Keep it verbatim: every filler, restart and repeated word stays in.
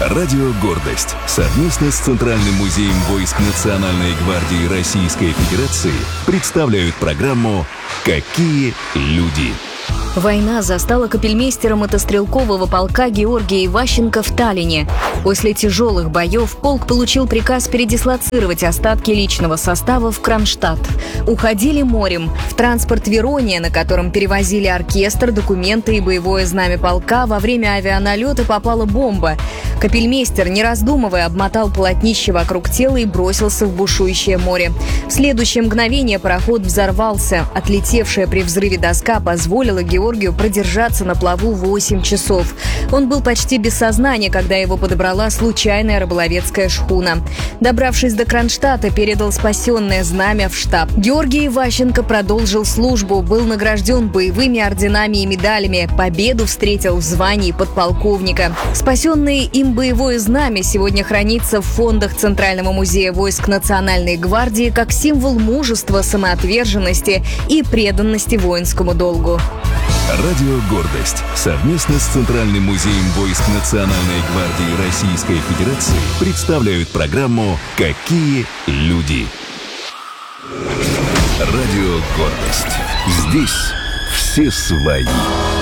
Радио «Гордость» совместно с Центральным музеем войск Национальной гвардии Российской Федерации представляют программу «Какие люди?». Война застала капельмейстера мотострелкового полка Георгия Иващенко в Таллине. После тяжелых боев полк получил приказ передислоцировать остатки личного состава в Кронштадт. Уходили морем. В транспорт «Верония», на котором перевозили оркестр, документы и боевое знамя полка, во время авианалета попала бомба. Капельмейстер, не раздумывая, обмотал полотнище вокруг тела и бросился в бушующее море. В следующее мгновение пароход взорвался. Отлетевшая при взрыве доска позволила Георгию продержаться на плаву восемь часов. Он был почти без сознания, когда его подобрала случайная рыболовецкая шхуна. Добравшись до Кронштадта, передал спасенное знамя в штаб. Георгий Иващенко продолжил службу, был награжден боевыми орденами и медалями. Победу встретил в звании подполковника. Спасенное им боевое знамя сегодня хранится в фондах Центрального музея войск Национальной гвардии как символ мужества, самоотверженности и преданности воинскому долгу. Радио «Гордость» совместно с Центральным музеем войск Национальной гвардии Российской Федерации представляют программу «Какие люди?». Радио «Гордость». Здесь все свои.